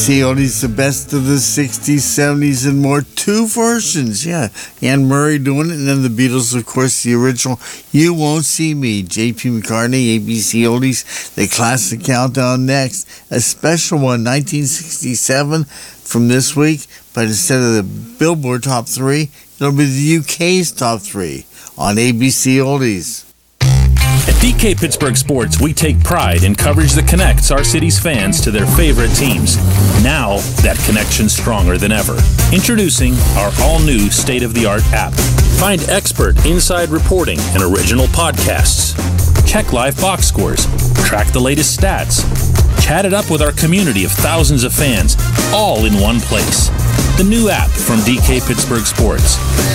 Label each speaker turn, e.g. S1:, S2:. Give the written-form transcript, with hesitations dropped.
S1: Oldies, the best of the 60s, 70s, and more. Two versions, yeah. Anne Murray doing it, and then the Beatles, of course, the original You Won't See Me. J.P. McCartney, ABC Oldies, the classic countdown next. A special one, 1967 from this week, but instead of the Billboard Top 3, it'll be the UK's Top 3 on ABC Oldies.
S2: At DK Pittsburgh Sports, we take pride in coverage that connects our city's fans to their favorite teams. Now, that connection's stronger than ever. Introducing our all-new state-of-the-art app. Find expert inside reporting and original podcasts. Check live box scores. Track the latest stats. Chat it up with our community of thousands of fans, all in one place. The new app from DK Pittsburgh Sports.